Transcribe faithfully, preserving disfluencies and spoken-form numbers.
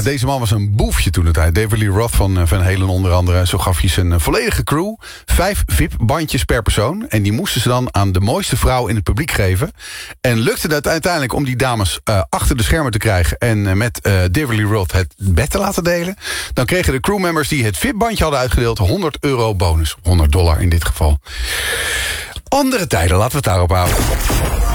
Deze man was een boefje toen de tijd. David Lee Roth van Van Halen onder andere. Zo gaf hij zijn volledige crew vijf V I P-bandjes per persoon. En die moesten ze dan aan de mooiste vrouw in het publiek geven. En lukte het uiteindelijk om die dames uh, achter de schermen te krijgen... en uh, met uh, David Lee Roth het bed te laten delen. Dan kregen de crewmembers die het V I P-bandje hadden uitgedeeld... honderd euro bonus. honderd dollar in dit geval. Andere tijden, laten we het daarop houden.